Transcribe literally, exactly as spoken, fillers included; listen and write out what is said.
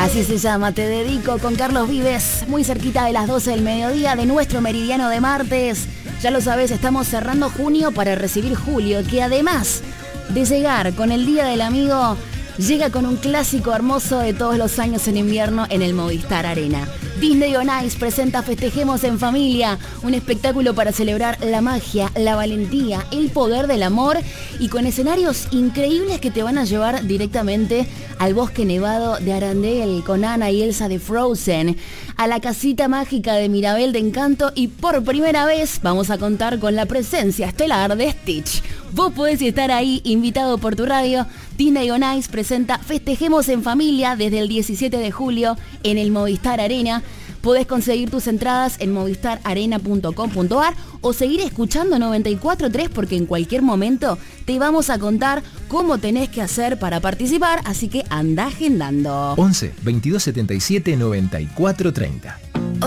Así se llama, Te Dedico, con Carlos Vives, muy cerquita de las doce del mediodía de nuestro meridiano de martes. Ya lo sabes, estamos cerrando junio para recibir julio, que además de llegar con el Día del Amigo, llega con un clásico hermoso de todos los años en invierno en el Movistar Arena. Disney on Ice presenta Festejemos en Familia, un espectáculo para celebrar la magia, la valentía, el poder del amor y con escenarios increíbles que te van a llevar directamente al bosque nevado de Arendelle con Anna y Elsa de Frozen, a la casita mágica de Mirabel de Encanto y por primera vez vamos a contar con la presencia estelar de Stitch. Vos podés estar ahí, invitado por tu radio. Disney on Ice presenta Festejemos en Familia desde el diecisiete de julio en el Movistar Arena. Podés conseguir tus entradas en movistar arena punto com punto ar o seguir escuchando noventa y cuatro punto tres porque en cualquier momento te vamos a contar cómo tenés que hacer para participar, así que andá agendando. once, veintidós setenta y siete, noventa y cuatro treinta.